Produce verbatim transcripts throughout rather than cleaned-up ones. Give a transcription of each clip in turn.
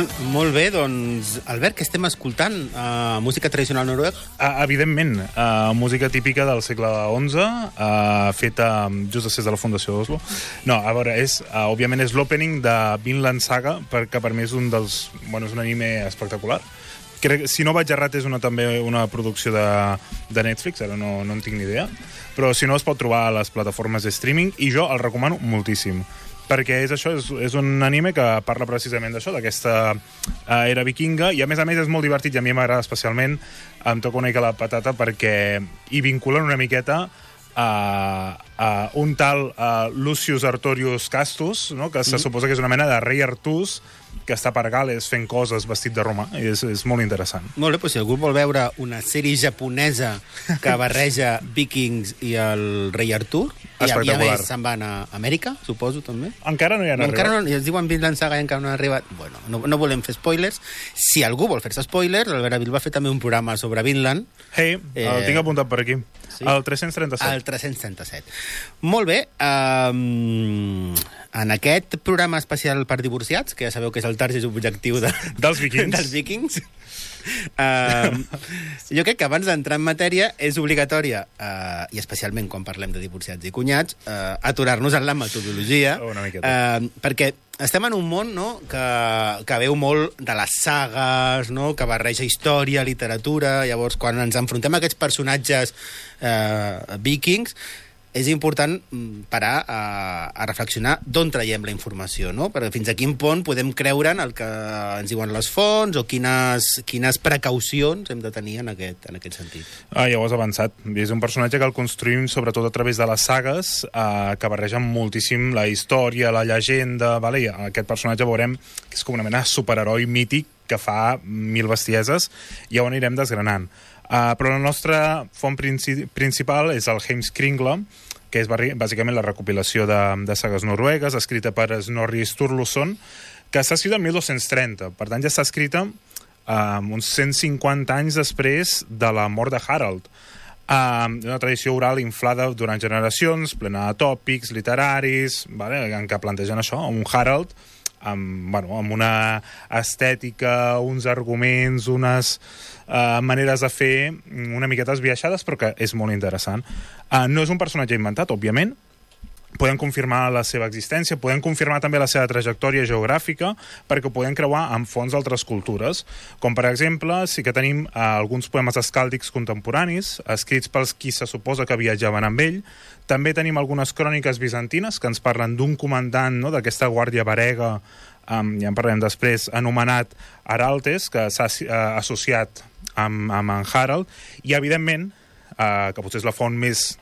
Molt, molt bé, doncs, Albert, què estem escoltant? Uh, música tradicional noruega? Uh, evidentment, uh, música típica del segle onze, uh, feta just després de la fundació d'Oslo. No, a veure, és, uh, òbviament és l'opening de Vinland Saga, perquè per mi és un dels... Bueno, és un anime espectacular. Crec, si no vaig errat, és una, també una producció de, de Netflix, ara no, no en tinc ni idea, però si no es pot trobar a les plataformes de streaming, i jo el recomano moltíssim. Perquè és això, és, és un anime que parla precisament d'això, d'aquesta uh, era vikinga, i a més a més és molt divertit, i a mi m'agrada especialment, em toca una mica la patata, perquè hi vinculen una miqueta a, a un tal uh, Lucius Artorius Castus, no? Que se suposa que és una mena de rei Artús, que està per Gales fent coses vestit de romà, i és, és molt interessant. Molt bé, doncs si algú vol veure una sèrie japonesa que barreja vikings i el rei Artur, i a, i a més se'n van a Amèrica, suposo, també. Encara no hi han no, arribat. Encara no, i es diuen Vinland Saga i encara no han arribat. Bueno, no, no volem fer spoilers. Si algú vol fer-se spoilers, l'Albert Avil va fer també un programa sobre Vinland. Hey, eh... el tinc apuntat per aquí. Sí? El tres-cents trenta-set. El tres-cents trenta-set. Molt bé. Um, en aquest programa especial per divorciats, que ja sabeu que és el target objectiu de, dels vikings, dels vikings uh, jo crec que abans d'entrar en matèria és obligatòria, uh, i especialment quan parlem de divorciats i cunyats, uh, aturar-nos en la metodologia, uh, perquè estem en un món, no, que, que veu molt de les sagues, no, que barreja història, literatura. Llavors, quan ens enfrontem a aquests personatges uh, vikings, és important parar a, a reflexionar d'on traiem la informació, no? Perquè fins a quin punt podem creure en el que ens diuen les fonts o quines, quines precaucions hem de tenir en aquest, en aquest sentit. Ah, ja ho has avançat. És un personatge que el construïm sobretot a través de les sagues, eh, que barregen moltíssim la història, la llegenda, vale? I aquest personatge veurem que és com una mena de superheroi mític que fa mil bestieses, i ja ho anirem desgranant. Uh, però la nostra font princi principal és el Heimskringla, que és bàsicament la recopilació de, de sagues noruegues, escrita per Snorri Sturluson, que està escrita el mil dos-cents trenta. Per tant, ja està escrita uh, uns cent cinquanta anys després de la mort de Harald. Uh, una tradició oral inflada durant generacions, plena de tòpics literaris, vale? En què plantegen això, un Harald amb, bueno, amb una estètica, uns arguments, unes uh, maneres de fer una miqueta esbiaixades, però que és molt interessant. Uh, no és un personatge inventat, òbviament. Podem confirmar la seva existència, podem confirmar també la seva trajectòria geogràfica, perquè ho podem creuar amb fonts d'altres cultures, com per exemple, sí que tenim uh, alguns poemes escàldics contemporanis, escrits pels qui se suposa que viatjaven amb ell. També tenim algunes cròniques bizantines que ens parlen d'un comandant, no?, d'aquesta guàrdia varega, um, ja en parlem després, anomenat Araltes, que s'ha uh, associat amb, amb en Harald, i evidentment, uh, que potser és la font més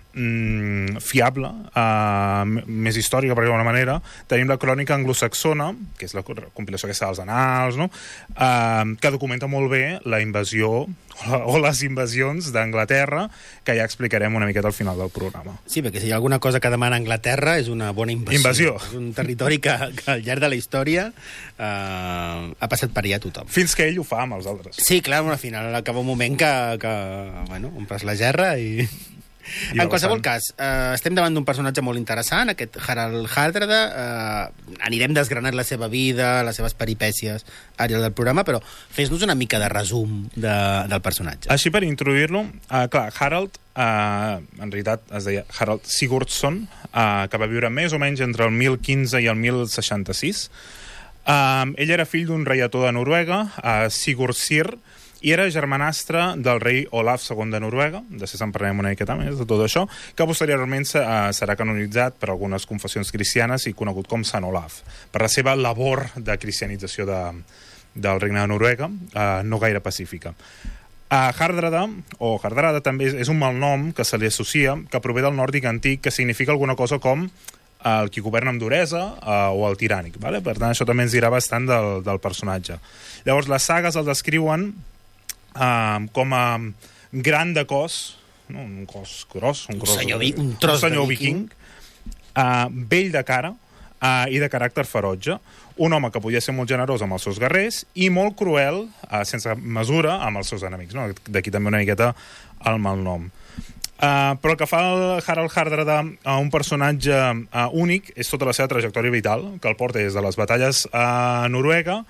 Mm, fiable, uh, més històrica, per d'alguna manera, tenim la crònica anglosaxona, que és la compilació aquesta dels annals, no? uh, que documenta molt bé la invasió o, o les invasions d'Anglaterra, que ja explicarem una miqueta al final del programa. Sí, perquè si hi ha alguna cosa que demana Anglaterra és una bona invasió. Invasió. És un territori que, que al llarg de la història uh, ha passat per allà tothom. Fins que ell ho fa amb els altres. Sí, clar, al final acaba un moment que, que bueno, omples la gerra i... I en qualsevol cas, eh, estem davant d'un personatge molt interessant, aquest Harald Hardrada. Eh, anirem desgranant la seva vida, les seves peripècies al llarg del programa, però fes-nos una mica de resum de, del personatge. Així, per introduir-lo, eh, clar, Harald, eh, en realitat es deia Harald Sigurdsson, eh, que va viure més o menys entre el mil quinze i el mil seixanta-sis. Eh, ell era fill d'un reietó de Noruega, eh, Sigurd Syr, i era germanastre del rei Olaf segon de Noruega, després en parlarem una miqueta més de tot això, que posteriorment serà canonitzat per algunes confessions cristianes i conegut com Sant Olaf, per la seva labor de cristianització de, del regne de Noruega, eh, no gaire pacífica. Uh, Hardrada, o Hardrada també és, és un malnom que se li associa, que prové del nòrdic antic, que significa alguna cosa com el qui governa amb duresa uh, o el tirànic, vale? Per tant, això també ens dirà bastant del, del personatge. Llavors, les sagues el descriuen Uh, com a gran de cos, no? Un cos gros, un, gros, un, senyor, un tros un senyor de viking, viking uh, vell de cara uh, i de caràcter ferotge, un home que podia ser molt generós amb els seus guerrers i molt cruel, uh, sense mesura, amb els seus enemics, no? D'aquí també una miqueta el malnom. Uh, però el que fa el Harald Hardrada a un personatge uh, únic és tota la seva trajectòria vital, que el porta des de les batalles a Noruega,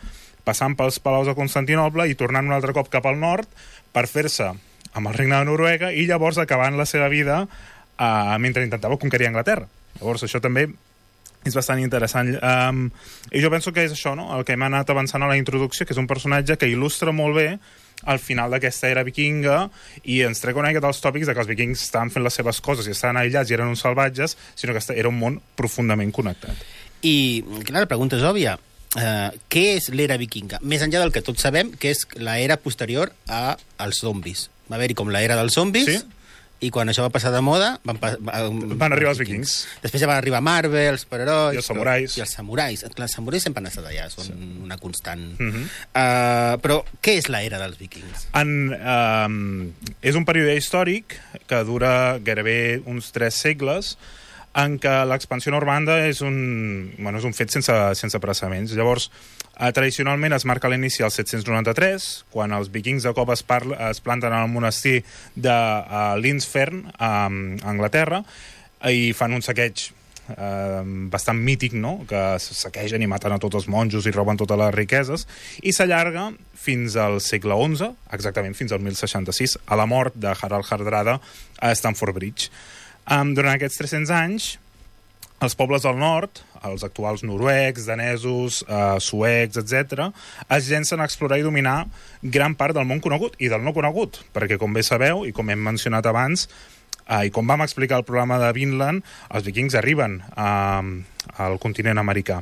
passant pels palaus de Constantinoble i tornant un altre cop cap al nord per fer-se amb el regne de Noruega i llavors acabant la seva vida uh, mentre intentava conquerir Anglaterra. Llavors això també és bastant interessant. Um, I jo penso que és això, no?, el que hem anat avançant a la introducció, que és un personatge que il·lustra molt bé al final d'aquesta era vikinga i ens trec una mica dels tòpics de que els vikings estaven fent les seves coses i estaven aïllats i eren uns salvatges, sinó que era un món profundament connectat. I, clar, la pregunta és òbvia. Uh, què és l'era vikinga? Més enllà del que tots sabem, que és l'era posterior als zombis. Va haver-hi com l'era dels zombis, sí? I quan això va passar de moda van, pa van, van arribar els vikings. Després ja van arribar Marvel, els superherois i els samurais. I els samurais. Els samurais sempre han estat allà, són sí. una constant. Uh -huh. uh, però què és l'era dels vikings? En, uh, és un període històric que dura gairebé uns tres segles en què l'expansió normanda és un, bueno, és un fet sense, sense precedents. Llavors, eh, tradicionalment es marca l'inici al set-cents noranta-tres, quan els vikings de cop es, parla, es planten al monestir de uh, Lindsfern, a Anglaterra, i fan un saqueig eh, bastant mític, no?, que saquegen i maten a tots els monjos i roben totes les riqueses, i s'allarga fins al segle onze, exactament fins al mil seixanta-sis, a la mort de Harald Hardrada a Stamford Bridge. Um, durant aquests tres-cents anys, els pobles del nord, els actuals noruecs, danesos, uh, suecs, etcètera, es llencen a explorar i dominar gran part del món conegut i del no conegut, perquè, com bé sabeu, i com hem mencionat abans, uh, i com vam explicar al programa de Vinland, els vikings arriben uh, al continent americà.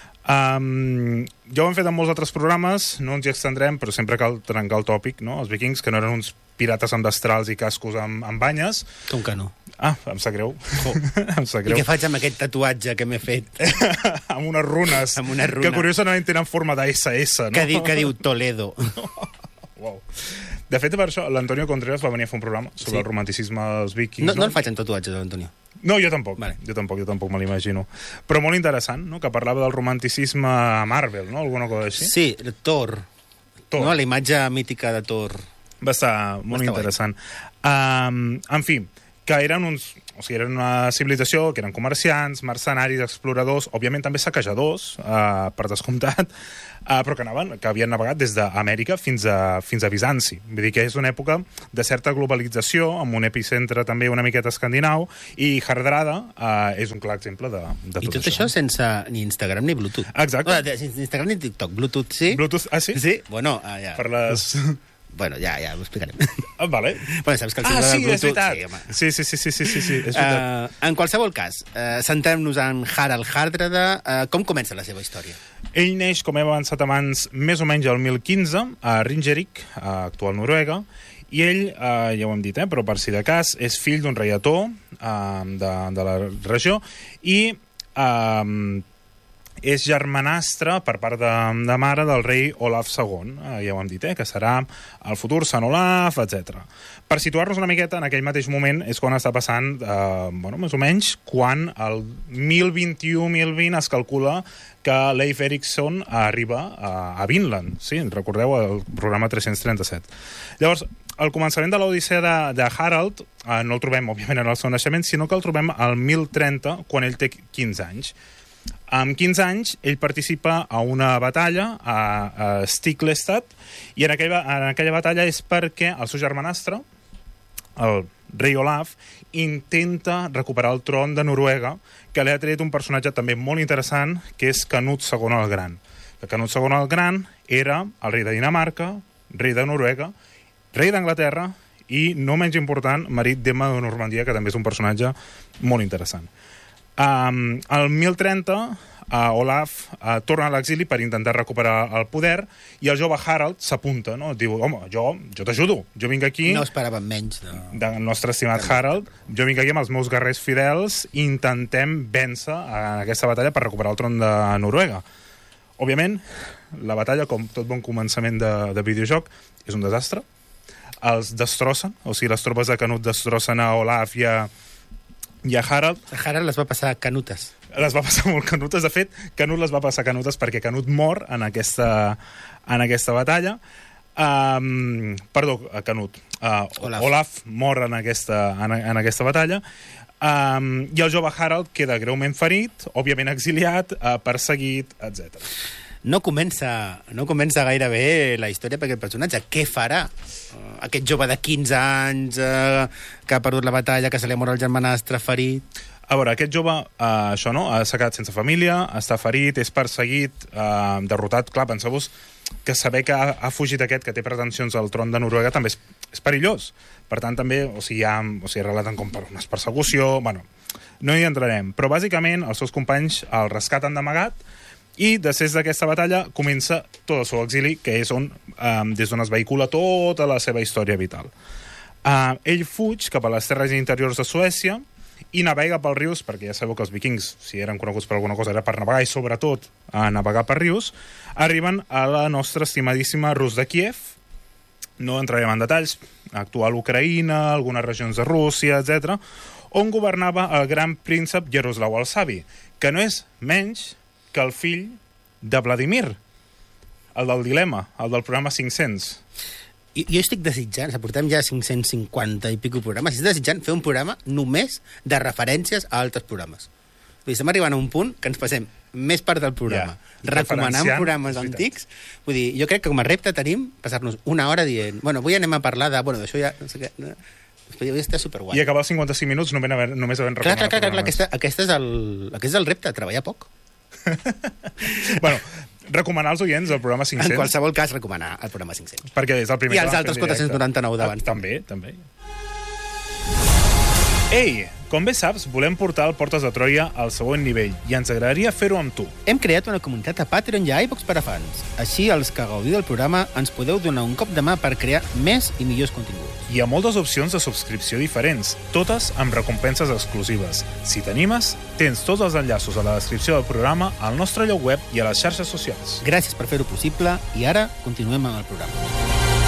Um, ja ho hem fet en molts altres programes, no ens hi extendrem, però sempre cal trencar el tòpic, no? Els vikings, que no eren uns pirates amb destrals i cascos amb, amb banyes. Com que no? Ah, em sap greu. Oh. em sap greu. I què faig amb aquest tatuatge que m'he fet? amb unes runes, amb una runa. Que curiosament tenen forma d'S S, no? Que diu, que diu Toledo. Wow. De fet, per això, l'Antonio Contreras va venir a fer un programa sobre sí. el romanticisme dels vikings. No, no el faig en tatuatges, l'Antonio. No, jo tampoc. Vale. Jo tampoc, jo tampoc me l'imagino. Però molt interessant, no?, que parlava del romanticisme a Marvel, no?, alguna cosa així. Sí, Thor. Thor. No, la imatge mítica de Thor. Va estar molt va estar interessant. Um, en fi, que eren uns... O sigui, eren una civilització que eren comerciants, mercenaris, exploradors, òbviament també saquejadors, uh, per descomptat, uh, però que anaven, que havien navegat des d'Amèrica fins a, fins a Bizanci. Vull dir que és una època de certa globalització, amb un epicentre també una miqueta escandinau, i Hardrada uh, és un clar exemple de, de tot, I tot això. això sense ni Instagram ni Bluetooth. Exacte. Bueno, sense Instagram ni TikTok. Bluetooth sí. Bluetooth, ah, sí? Sí, bueno, ah, ja. Per les... Bueno, ja, ja, ho explicarem. Ah, vale. Bueno, saps que el ah, sí, Bluetooth... és veritat. Sí, sí, sí, sí, sí, sí, sí és veritat. Uh, en qualsevol cas, uh, centrem-nos en Harald Hardrada. Uh, com comença la seva història? Ell neix, com hem avançat abans, més o menys al mil quinze, a Ringerike, a actual Noruega, i ell, eh, ja ho hem dit, eh, però per si de cas, és fill d'un reietó eh, de, de la regió i eh, és germanastre per part de, de mare del rei Olaf segon, eh, ja ho hem dit, eh, que serà el futur Sant Olaf, etcètera. Per situar-nos una miqueta, en aquell mateix moment és quan està passant, eh, bueno, més o menys, quan el mil vint-i-u mil vint es calcula que Leif Erikson arriba a, a Vinland, sí, recordeu el programa tres-cents trenta-set. Llavors, al començament de l'odissea de, de Harald, eh, no el trobem, òbviament, en el seu naixement, sinó que el trobem al mil trenta, quan ell té quinze anys. Amb quinze anys, ell participa a una batalla a, a Stiklestad, i en aquella, en aquella batalla és perquè el seu germanastre, el rei Olaf, intenta recuperar el tron de Noruega, que li ha tret un personatge també molt interessant, que és Canut segon el Gran. Que Canut segon el Gran era el rei de Dinamarca, rei de Noruega, rei d'Anglaterra i, no menys important, marit d'Emma de Normandia, que també és un personatge molt interessant. Um, el mil trenta, uh, Olaf uh, torna a l'exili per intentar recuperar el poder i el jove Harald s'apunta, no? Diu, home, jo, jo t'ajudo, jo vinc aquí... No esperàvem menys. No. Del nostre estimat Harald, jo vinc aquí amb els meus guerrers fidels i intentem vèncer en aquesta batalla per recuperar el tron de Noruega. Òbviament, la batalla, com tot bon començament de, de videojoc, és un desastre. Els destrossen, o sigui, les tropes de Canut destrossen a Olaf i a i a Harald... Harald les va passar canutes. Les va passar molt canutes. De fet, Canut les va passar canutes perquè Canut mor en aquesta, en aquesta batalla. Um, perdó, Canut. Uh, Olaf. Olaf mor en aquesta, en, en aquesta batalla. Um, I el jove Harald queda greument ferit, òbviament exiliat, uh, perseguit, etcètera. no comença, no comença gaire bé la història per aquest personatge. Què farà? Uh, aquest jove de quinze anys uh, que ha perdut la batalla, que se li ha mort el germanastre, ferit... A veure, aquest jove, uh, això no, s'ha quedat sense família, està ferit, és perseguit, uh, derrotat. Clar, penseu-vos que saber que ha, ha fugit aquest, que té pretensions al tron de Noruega, també és, és perillós. Per tant, també, o sigui, ha, o sigui, relaten com per una persecució... Bueno, no hi entrarem. Però, bàsicament, els seus companys el rescaten d'amagat i, després d'aquesta batalla, comença tot el seu exili, que és on, um, des d'on es vehicula tota la seva història vital. Uh, ell fuig cap a les terres interiors de Suècia i navega pels rius, perquè ja sabeu que els vikings, si eren coneguts per alguna cosa, era per navegar, i sobretot a navegar per rius, arriben a la nostra estimadíssima Rus de Kiev. No entrarem en detalls, actual Ucraïna, algunes regions de Rússia, etcètera, on governava el gran príncep Yaroslav el Savi, que no és menys que el fill de Vladimir, el del dilema, el del programa cinc-cents. I, jo estic desitjant, portem ja cinc-cents cinquanta i pico programes, estic desitjant fer un programa només de referències a altres programes. Vull dir, estem arribant a un punt que ens passem més part del programa yeah. recomanant programes antics. Vull dir, jo crec que com a repte tenim passar-nos una hora dient, bueno, avui anem a parlar de... Bueno, d'això ja... No sé què, no, avui està superguai. I acabar els cinquanta-cinc minuts només havent, només havent recomanat clar, clar, clar, clar, aquesta, aquesta és el, aquest és el repte, treballar poc. Bueno, recomanar als oients el programa cinc-cents. En qualsevol cas, recomanar el programa cinc-cents. Perquè és el primer... I els altres quatre-cents noranta-nou d'abans. Ah, també, també. Ei, com bé saps, volem portar el Portes de Troia al següent nivell i ens agradaria fer-ho amb tu. Hem creat una comunitat a Patreon i a iVox per a fans. Així, els que gaudiu del programa ens podeu donar un cop de mà per crear més i millors continguts. Hi ha moltes opcions de subscripció diferents, totes amb recompenses exclusives. Si t'animes, tens tots els enllaços a la descripció del programa, al nostre lloc web i a les xarxes socials. Gràcies per fer-ho possible i ara continuem amb el programa.